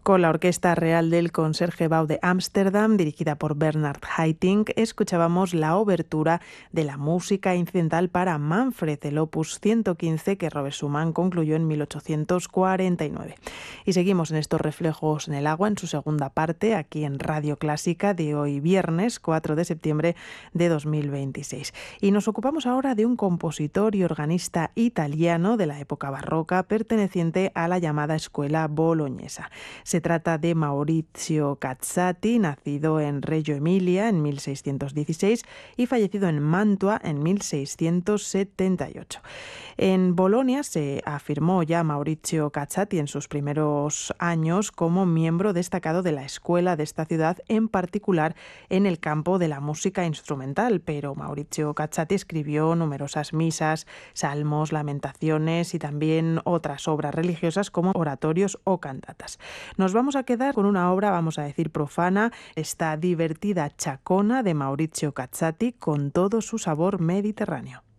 Con la Orquesta Real del Concertgebouw de Ámsterdam, dirigida por Bernard Haitink, escuchábamos la obertura de la música incidental para Manfred, el opus 115 que Robert Schumann concluyó en 1849. Y seguimos en estos reflejos en el agua, en su segunda parte, aquí en Radio Clásica, de hoy viernes 4 de septiembre de 2026. Y nos ocupamos ahora de un compositor y organista italiano de la época barroca, perteneciente a la llamada escuela boloñesa. Se trata de Maurizio Cazzati, nacido en Reggio Emilia en 1616 y fallecido en Mantua en 1678. En Bolonia se afirmó ya Maurizio Cazzati en sus primeros años como miembro destacado de la escuela de esta ciudad, en particular en el campo de la música instrumental, pero Maurizio Cazzati escribió numerosas misas, salmos, lamentaciones y también otras obras religiosas como oratorios o cantatas. Nos vamos a quedar con una obra, vamos a decir, profana, esta divertida chacona de Maurizio Cazzati con todo su sabor mediterráneo.